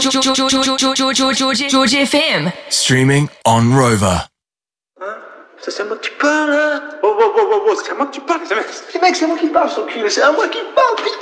George FM. Streaming on Rover. C'est à moi que tu parles, hein? Oh, c'est à moi que tu parles. Mec, c'est moi qui parle, son cul. C'est à moi qui parle, putain.